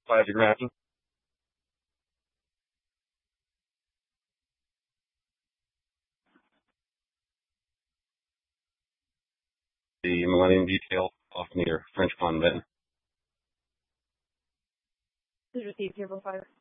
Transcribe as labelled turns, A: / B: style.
A: 5 degree mapping. The Millennium Detail off near French Convent.
B: Please receive Table 5.